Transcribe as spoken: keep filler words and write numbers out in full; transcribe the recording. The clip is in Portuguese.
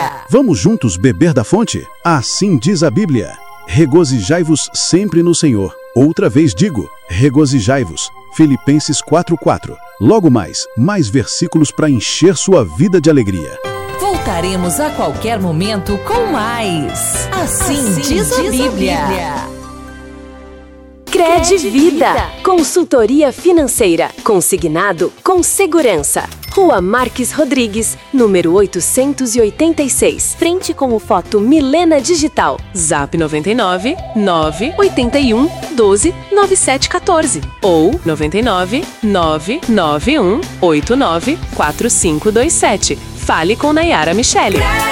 Vamos juntos beber da fonte? Assim diz a Bíblia. Regozijai-vos sempre no Senhor. Outra vez digo, regozijai-vos. Filipenses quatro, quatro. Logo mais, mais versículos para encher sua vida de alegria. Voltaremos a qualquer momento com mais. Assim, assim diz, a, diz Bíblia. a Bíblia. Cred Vida, consultoria financeira, consignado com segurança. Rua Marques Rodrigues, número oitocentos e oitenta e seis, frente com o Foto Milena Digital. Zap noventa e nove, nove oito um, doze, nove sete um quatro ou noventa e nove, nove nove um, oito nove, quatro cinco dois sete. Fale com Nayara Michele.